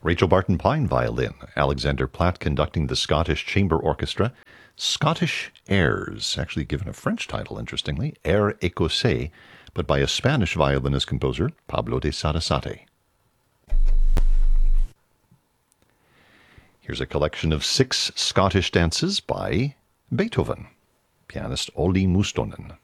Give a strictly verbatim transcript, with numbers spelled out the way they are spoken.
Rachel Barton Pine violin, Alexander Platt conducting the Scottish Chamber Orchestra, Scottish Airs, actually given a French title, interestingly, Air Écossais, but by a Spanish violinist composer, Pablo de Sarasate. Here's a collection of six Scottish dances by Beethoven, pianist Olli Mustonen.